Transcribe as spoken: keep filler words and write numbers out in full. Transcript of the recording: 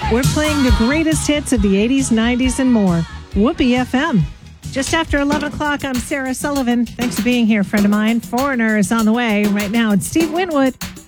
We're playing the greatest hits of the eighties, nineties, and more. Whoopee F M. Just after eleven o'clock, I'm Sarah Sullivan. Thanks for being here, friend of mine. Foreigner is on the way. Right now, it's Steve Winwood.